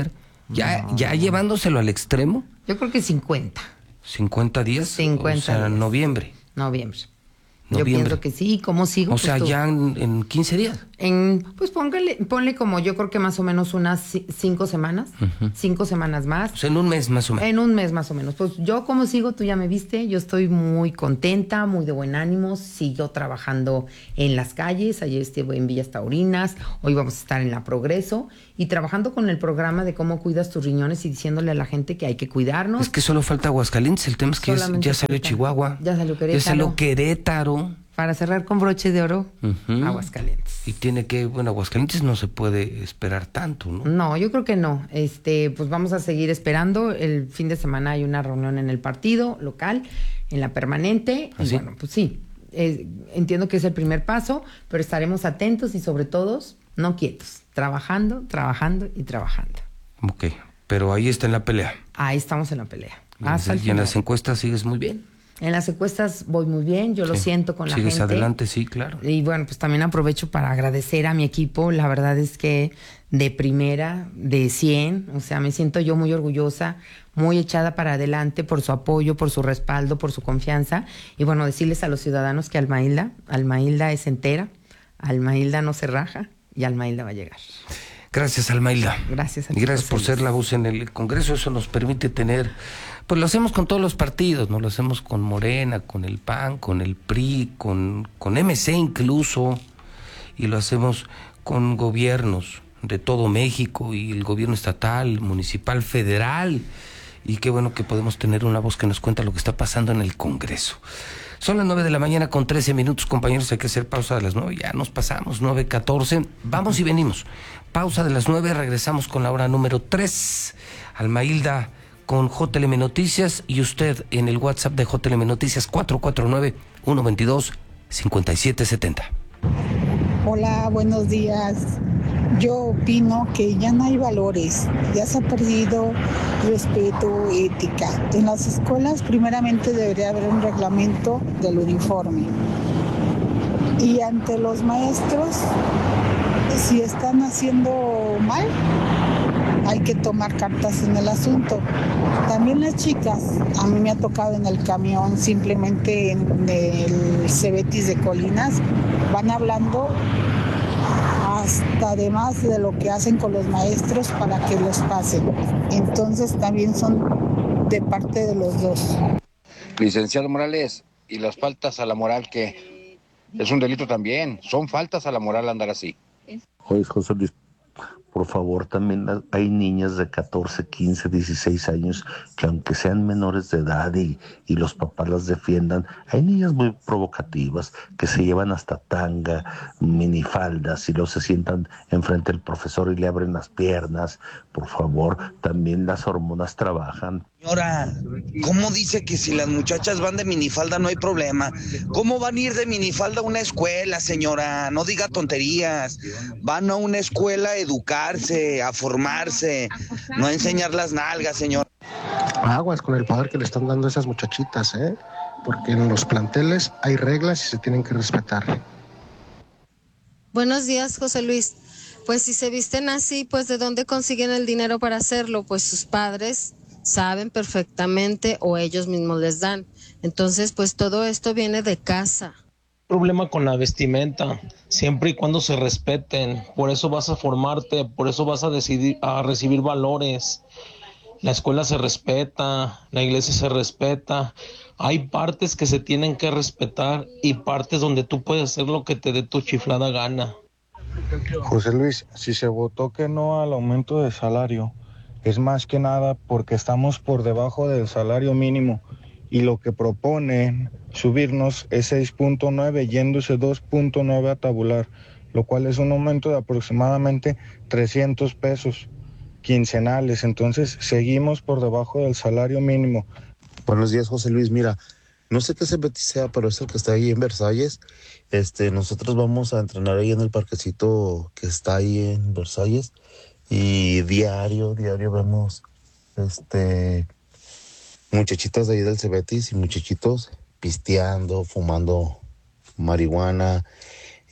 Ya,
No.
ya llevándoselo al extremo.
Yo creo que cincuenta.
cincuenta días.
cincuenta
o sea,
días.
noviembre.
Noviembre.
Noviembre.
Yo pienso que sí. ¿Cómo sigo?
O
Pues
sea,
tú.
ya en, en quince días.
En, pues póngale, ponle como yo creo que más o menos unas ci- cinco semanas.
Ujú.
Cinco semanas más.
O sea, en un mes más o menos.
En un mes más o menos. Pues yo como sigo, tú ya me viste, yo estoy muy contenta, muy de buen ánimo, sigo trabajando en las calles, ayer estuve en Villas Taurinas, hoy vamos a estar en La Progreso y trabajando con el programa de cómo cuidas tus riñones y diciéndole a la gente que hay que cuidarnos.
Es que solo falta Aguascalientes, el tema es que ya,
Solamente
ya salió
falta.
Chihuahua.
Ya salió Querétaro.
Ya salió Querétaro.
Para cerrar con broche de oro,
Ujú.
Aguascalientes.
Y tiene que, bueno, Aguascalientes no se puede esperar tanto, ¿no?
No, yo creo que no. Este, pues vamos a seguir esperando. El fin de semana hay una reunión en el partido local, en la permanente.
¿Ah,
y
sí?
bueno, pues sí, eh, entiendo que es el primer paso, pero estaremos atentos y sobre todo no quietos, trabajando, trabajando y trabajando.
Ok, pero ahí está en la pelea.
Ahí estamos en la pelea.
Y,
Hasta el
en
final.
las encuestas sigues muy bien.
En las encuestas voy muy bien, yo lo
Sí.
siento con la
Sigues
gente.
adelante, sí, claro.
Y bueno, pues también aprovecho para agradecer a mi equipo. La verdad es que de primera, de cien, o sea, me siento yo muy orgullosa, muy echada para adelante por su apoyo, por su respaldo, por su confianza. Y bueno, decirles a los ciudadanos que Almailda, Almailda es entera, Almailda no se raja y Almailda va a llegar.
Gracias, Almailda.
Gracias a
Y
ti,
gracias
José
por
Luis.
ser la voz en el Congreso. Eso nos permite tener, pues lo hacemos con todos los partidos, ¿no? Lo hacemos con Morena, con el P A N, con el P R I, con, con M C incluso, y lo hacemos con gobiernos de todo México y el gobierno estatal, municipal, federal. Y qué bueno que podemos tener una voz que nos cuenta lo que está pasando en el Congreso. Son las nueve de la mañana con trece minutos, compañeros, hay que hacer pausa de las nueve, ya nos pasamos, nueve catorce, vamos y venimos. Pausa de las nueve, regresamos con la hora número tres. Almailda con J L M Noticias y usted en el WhatsApp de J L M Noticias cuatro cuatro nueve, uno dos dos, cinco siete siete cero.
Hola, buenos días. Yo opino que ya no hay valores, ya se ha perdido respeto, ética. En las escuelas primeramente debería haber un reglamento del uniforme. Y ante los maestros, si están haciendo mal, hay que tomar cartas en el asunto. También las chicas, a mí me ha tocado en el camión, simplemente en el Cebetis de Colinas, van hablando hasta además de lo que hacen con los maestros para que los pasen. Entonces también son de parte de los dos.
Licenciado Morales, y las faltas a la moral, que es un delito también, son faltas a la moral andar así.
Oye, José Luis, por favor, también hay niñas de catorce, quince, dieciséis años que aunque sean menores de edad y, y los papás las defiendan, hay niñas muy provocativas que se llevan hasta tanga, minifaldas y luego se sientan enfrente del profesor y le abren las piernas. Por favor, también las hormonas trabajan.
Señora, ¿cómo dice que si las muchachas van de minifalda no hay problema? ¿Cómo van a ir de minifalda a una escuela, señora? No diga tonterías. Van a una escuela a educarse, a formarse, no a enseñar las nalgas, señor.
Aguas con el poder que le están dando a esas muchachitas, ¿eh? Porque en los planteles hay reglas y se tienen que respetar.
Buenos días, José Luis. Pues si se visten así, pues ¿de dónde consiguen el dinero para hacerlo? Pues sus padres saben perfectamente o ellos mismos les dan. Entonces, pues todo esto viene de casa.
Problema con la vestimenta, siempre y cuando se respeten. Por eso vas a formarte, por eso vas a decidir a recibir valores. La escuela se respeta, la iglesia se respeta. Hay partes que se tienen que respetar y partes donde tú puedes hacer lo que te dé tu chiflada gana.
José Luis, si se votó que no al aumento de salario, es más que nada porque estamos por debajo del salario mínimo y lo que proponen subirnos es seis punto nueve, yéndose dos punto nueve a tabular, lo cual es un aumento de aproximadamente trescientos pesos quincenales. Entonces seguimos por debajo del salario mínimo.
Buenos días, José Luis. Mira, no sé qué Cebetis sea, pero es el que está ahí en Versalles. Este, nosotros vamos a entrenar ahí en el parquecito que está ahí en Versalles y diario, diario vemos este muchachitas de ahí del Cebetis y muchachitos pisteando, fumando marihuana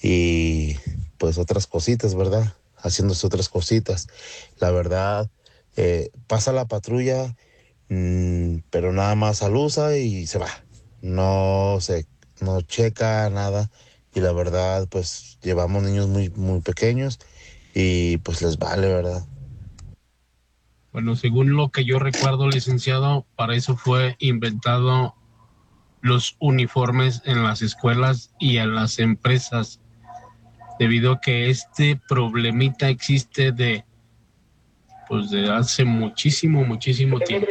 y pues otras cositas, ¿verdad? Haciéndose otras cositas. La verdad,
eh, pasa la patrulla, mmm, pero nada más alusa y se va. No se, no checa nada y la verdad, pues llevamos niños muy, muy pequeños y pues les vale, ¿verdad?
Bueno, según lo que yo recuerdo, licenciado, para eso fue inventado los uniformes en las escuelas y en las empresas, debido a que este problemita existe de, pues de hace muchísimo, muchísimo tiempo.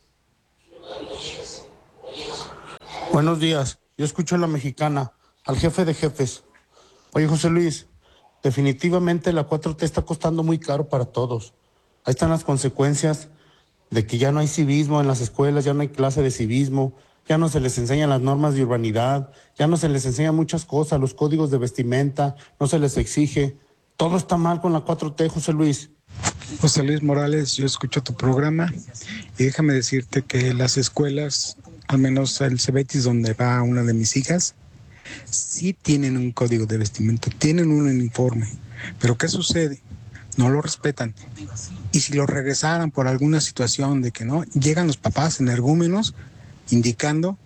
Buenos días, yo escucho a la mexicana, al jefe de jefes. Oye, José Luis, definitivamente la cuatro T está costando muy caro para todos. Ahí están las consecuencias de que ya no hay civismo en las escuelas, ya no hay clase de civismo, ya no se les enseñan las normas de urbanidad, ya no se les enseñan muchas cosas, los códigos de vestimenta, no se les exige. Todo está mal con la cuatro T, José Luis.
José Luis Morales, yo escucho tu programa y déjame decirte que las escuelas, al menos el Cebetis donde va una de mis hijas, sí tienen un código de vestimenta, tienen un uniforme. Pero ¿qué sucede? No lo respetan. Y si lo regresaran por alguna situación de que no, llegan los papás energúmenos indicando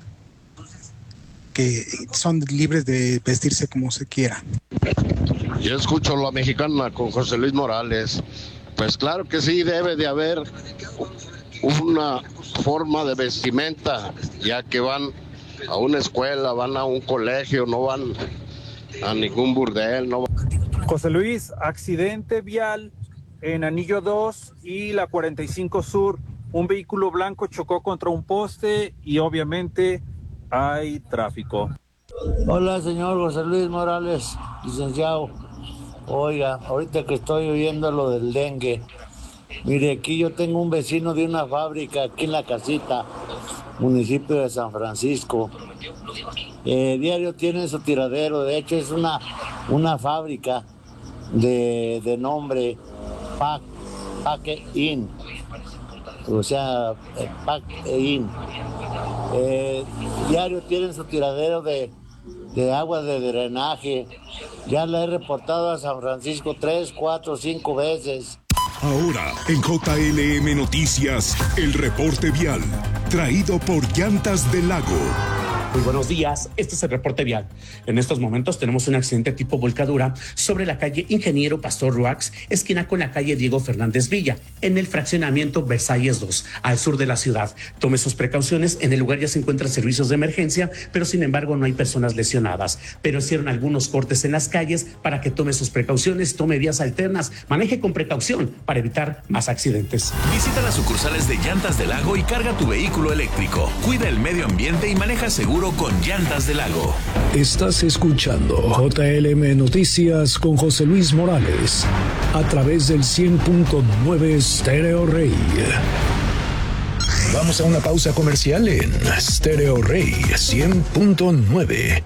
que son libres de vestirse como se quiera.
Yo escucho la mexicana con José Luis Morales. Pues claro que sí, debe de haber una forma de vestimenta, ya que van a una escuela, van a un colegio, no van a ningún burdel. No.
José Luis, accidente vial en Anillo dos y la cuarenta y cinco Sur. Un vehículo blanco chocó contra un poste y obviamente hay tráfico.
Hola, señor José Luis Morales, licenciado. Oiga, ahorita que estoy oyendo lo del dengue, mire, aquí yo tengo un vecino de una fábrica aquí en La Casita, municipio de San Francisco. Eh, diario tiene su tiradero, de hecho es una, una fábrica de, de nombre Pack, Pack In, o sea, Pack In. Eh, diario tienen su tiradero de, de agua de drenaje. Ya la he reportado a San Francisco tres, cuatro, cinco veces.
Ahora, en J L M Noticias, el reporte vial, traído por Llantas del Lago.
Muy buenos días, este es el reporte vial. En estos momentos tenemos un accidente tipo volcadura sobre la calle Ingeniero Pastor Ruax, esquina con la calle Diego Fernández Villa, en el fraccionamiento Versalles dos, al sur de la ciudad. Tome sus precauciones, en el lugar ya se encuentran servicios de emergencia, pero sin embargo no hay personas lesionadas. Pero hicieron algunos cortes en las calles para que tome sus precauciones, tome vías alternas, maneje con precaución para evitar más accidentes.
Visita las sucursales de Llantas del Lago y carga tu vehículo eléctrico. Cuida el medio ambiente y maneja seguro con Llantas del Lago.
Estás escuchando J L M Noticias con José Luis Morales a través del cien punto nueve Stereo Rey. Vamos a una pausa comercial en Stereo Rey cien punto nueve.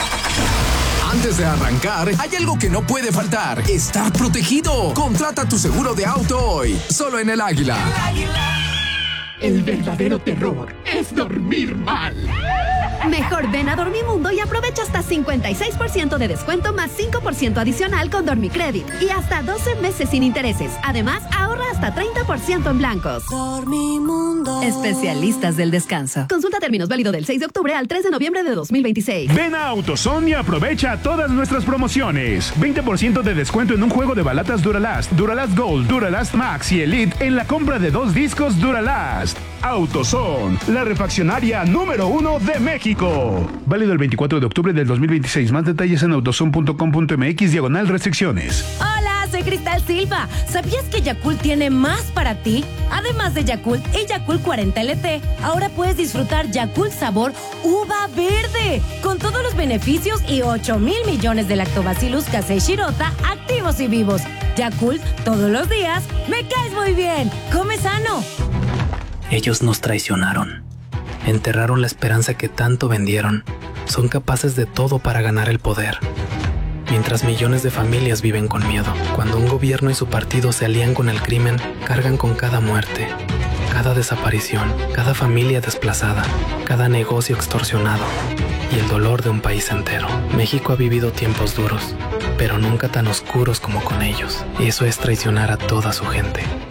Antes de arrancar, hay algo que no puede faltar: estar protegido. Contrata tu seguro de auto hoy, solo en El Águila.
El Águila. El verdadero terror es dormir mal.
Mejor ven a Dormimundo y aprovecha hasta cincuenta y seis por ciento de descuento más cinco por ciento adicional con Dormicredit y hasta doce meses sin intereses. Además, ahorra hasta treinta por ciento en blancos. Dormimundo. Especialistas del descanso. Consulta términos, válido del seis de octubre al tres de noviembre de dos mil veintiséis.
Ven a AutoZone y aprovecha todas nuestras promociones. veinte por ciento de descuento en un juego de balatas Duralast, Duralast Gold, Duralast Max y Elite en la compra de dos discos Duralast. AutoZone, la refaccionaria número uno de México. Válido el veinticuatro de octubre del dos mil veintiséis. Más detalles en autozone punto com punto m x diagonal restricciones.
Hola, soy Cristal Silva. ¿Sabías que Yakult tiene más para ti? Además de Yakult y Yakult cuarenta L T, ahora puedes disfrutar Yakult sabor uva verde, con todos los beneficios y ocho mil millones de lactobacillus casei shirota activos y vivos. Yakult, todos los días, me caes muy bien. Come sano.
Ellos nos traicionaron. Enterraron la esperanza que tanto vendieron. Son capaces de todo para ganar el poder. Mientras millones de familias viven con miedo. Cuando un gobierno y su partido se alían con el crimen, cargan con cada muerte, cada desaparición, cada familia desplazada, cada negocio extorsionado y el dolor de un país entero. México ha vivido tiempos duros, pero nunca tan oscuros como con ellos. Y eso es traicionar a toda su gente.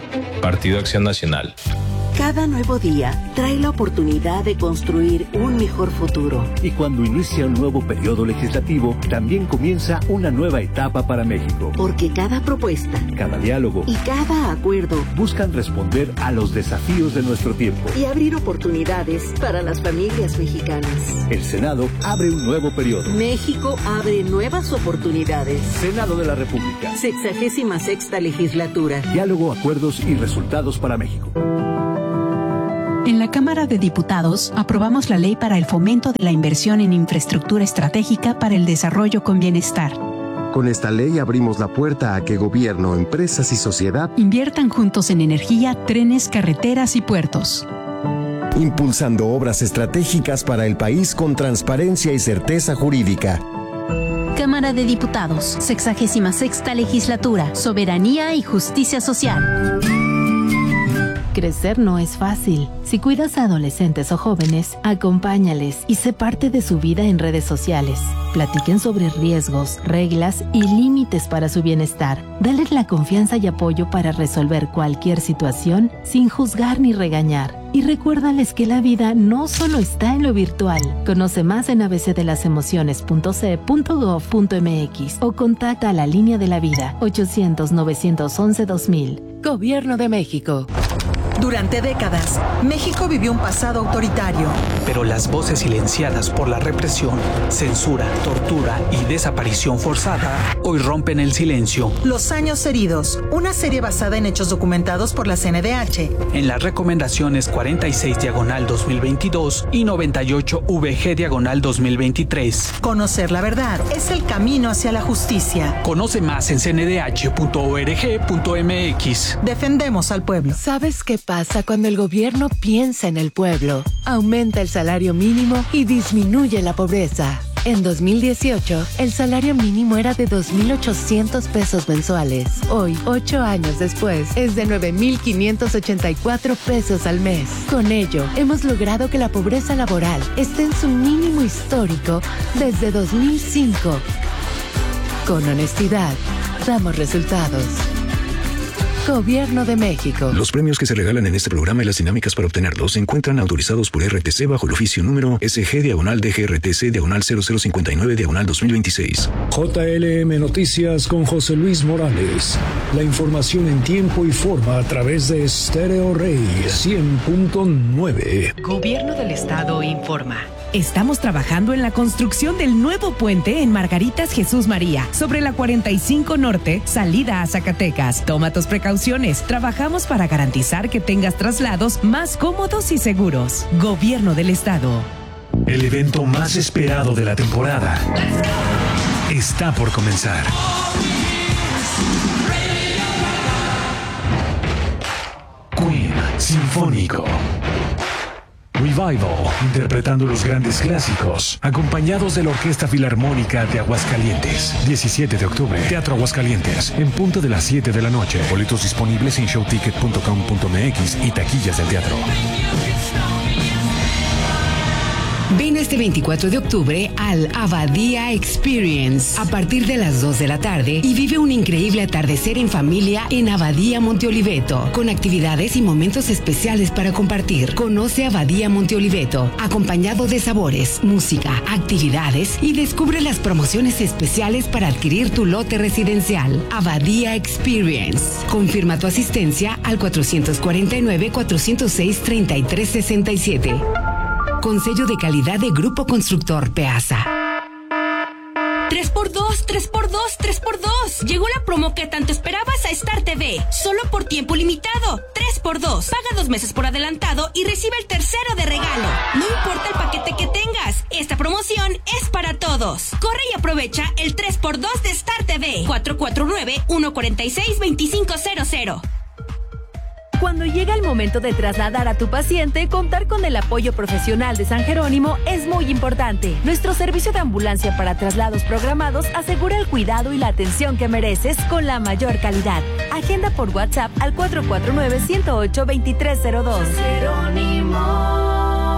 Partido Acción Nacional.
Cada nuevo día trae la oportunidad de construir un mejor futuro.
Y cuando inicia un nuevo periodo legislativo, también comienza una nueva etapa para México.
Porque cada propuesta,
cada diálogo
y cada acuerdo
buscan responder a los desafíos de nuestro tiempo
y abrir oportunidades para las familias mexicanas.
El Senado abre un nuevo periodo.
México abre nuevas oportunidades.
Senado de la República.
Sexagésima sexta legislatura.
Diálogo, acuerdos y resultados para México.
En la Cámara de Diputados aprobamos la ley para el fomento de la inversión en infraestructura estratégica para el desarrollo con bienestar.
Con esta ley abrimos la puerta a que gobierno, empresas y sociedad
inviertan juntos en energía, trenes, carreteras y puertos.
Impulsando obras estratégicas para el país con transparencia y certeza jurídica.
Cámara de Diputados, sexagésima sexta legislatura, soberanía y justicia social.
Crecer no es fácil. Si cuidas a adolescentes o jóvenes, acompáñales y sé parte de su vida en redes sociales. Platiquen sobre riesgos, reglas y límites para su bienestar. Dales la confianza y apoyo para resolver cualquier situación sin juzgar ni regañar. Y recuérdales que la vida no solo está en lo virtual. Conoce más en a b c de las emociones punto c e punto gov punto m x o contacta a la línea de la vida ochocientos, novecientos once, dos mil. Gobierno de México.
Durante décadas, México vivió un pasado autoritario.
Pero las voces silenciadas por la represión, censura, tortura y desaparición forzada hoy rompen el silencio.
Los años heridos, una serie basada en hechos documentados por la C N D H.
En las recomendaciones cuarenta y seis diagonal dos mil veintidós y noventa y ocho V G diagonal dos mil veintitrés.
Conocer la verdad es el camino hacia la justicia.
Conoce más en c n d h punto org punto m x.
Defendemos al pueblo.
¿Sabes qué pasa cuando el gobierno piensa en el pueblo? Aumenta el salario mínimo y disminuye la pobreza. En dos mil dieciocho, el salario mínimo era de dos mil ochocientos pesos mensuales. Hoy, ocho años después, es de nueve mil quinientos ochenta y cuatro pesos al mes. Con ello, hemos logrado que la pobreza laboral esté en su mínimo histórico desde dos mil cinco. Con honestidad, damos resultados. Gobierno de México.
Los premios que se regalan en este programa y las dinámicas para obtenerlos se encuentran autorizados por R T C bajo el oficio número S G diagonal D G R T C diagonal cero cero cincuenta y nueve diagonal dos mil veintiséis.
J L M Noticias con José Luis Morales. La información en tiempo y forma a través de Stereo Rey cien punto nueve.
Gobierno del Estado informa. Estamos trabajando en la construcción del nuevo puente en Margaritas Jesús María, sobre la cuarenta y cinco Norte, salida a Zacatecas. Toma tus precauciones. Trabajamos para garantizar que tengas traslados más cómodos y seguros. Gobierno del Estado.
El evento más esperado de la temporada está por comenzar. Queen Sinfónico. Revival, interpretando los grandes clásicos, acompañados de la Orquesta Filarmónica de Aguascalientes. diecisiete de octubre, Teatro Aguascalientes, en punto de las siete de la noche. Boletos disponibles en showticket punto com punto m x y taquillas del teatro.
Ven este veinticuatro de octubre al Abadía Experience a partir de las dos de la tarde y vive un increíble atardecer en familia en Abadía Monte Oliveto, con actividades y momentos especiales para compartir. Conoce Abadía Monte Oliveto, acompañado de sabores, música, actividades y descubre las promociones especiales para adquirir tu lote residencial. Abadía Experience. Confirma tu asistencia al cuatrocientos cuarenta y nueve, cuatrocientos seis, treinta y tres sesenta y siete. Con sello de calidad de Grupo Constructor Peasa.
tres por dos, tres por dos, tres por dos. Llegó la promo que tanto esperabas a Star T V. Solo por tiempo limitado. tres por dos. Paga dos meses por adelantado y recibe el tercero de regalo. No importa el paquete que tengas. Esta promoción es para todos. Corre y aprovecha el tres por dos de Star T V. cuatro cuatro nueve, uno cuatro seis, dos cinco cero cero.
Cuando llega el momento de trasladar a tu paciente, contar con el apoyo profesional de San Jerónimo es muy importante. Nuestro servicio de ambulancia para traslados programados asegura el cuidado y la atención que mereces con la mayor calidad. Agenda por WhatsApp al cuatro cuatro nueve, uno cero ocho, dos tres cero dos.
Jerónimo.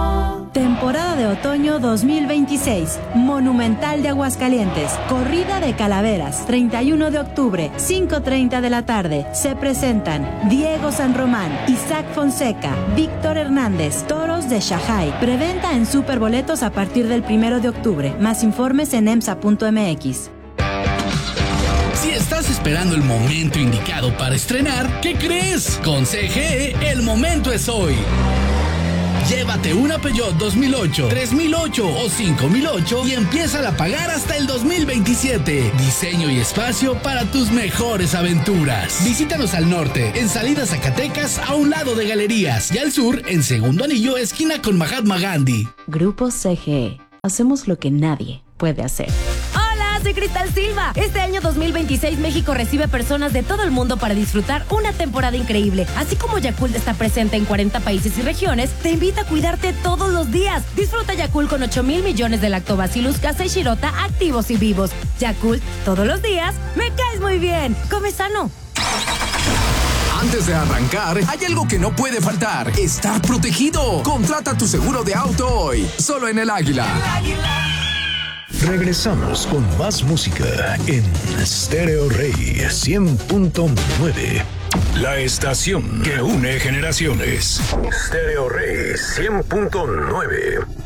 Temporada de otoño dos mil veintiséis. Monumental de Aguascalientes. Corrida de calaveras. treinta y uno de octubre, cinco treinta de la tarde. Se presentan Diego San Román, Isaac Fonseca, Víctor Hernández, Toros de Shanghai. Preventa en Superboletos a partir del primero de octubre. Más informes en emsa punto m x.
Si estás esperando el momento indicado para estrenar, ¿qué crees? Con C G E, el momento es hoy. Llévate una Peugeot dos mil ocho, tres mil ocho o cinco mil ocho y empieza a pagar hasta el dos mil veintisiete. Diseño y espacio para tus mejores aventuras. Visítanos al norte, en Salida Zacatecas, a un lado de Galerías, y al sur, en Segundo Anillo, esquina con Mahatma Gandhi.
Grupo C G E. Hacemos lo que nadie puede hacer.
Soy Cristal Silva. Este año dos mil veintiséis México recibe personas de todo el mundo para disfrutar una temporada increíble. Así como Yakult está presente en cuarenta países y regiones, te invita a cuidarte todos los días. Disfruta Yakult con ocho mil millones de Lactobacillus casei shirota activos y vivos. Yakult, todos los días, me caes muy bien. Come sano.
Antes de arrancar, hay algo que no puede faltar. Estar protegido. Contrata tu seguro de auto hoy. Solo en El Águila. El Águila.
Regresamos con más música en Stereo Rey cien punto nueve. La estación que une generaciones. Stereo Rey cien punto nueve.